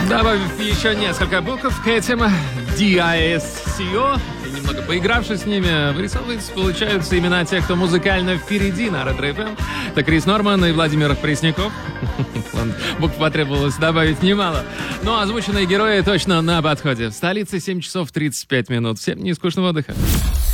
Добавив еще несколько букв к этим DISCO, и немного поигравшись с ними, вырисовывается, получаются имена тех, кто музыкально впереди на Ретро-ФМ. Это Крис Норман и Владимир Пресняков. Букв потребовалось добавить немало. Но озвученные герои точно на подходе. В столице 7 часов 35 минут. Всем нескучного отдыха.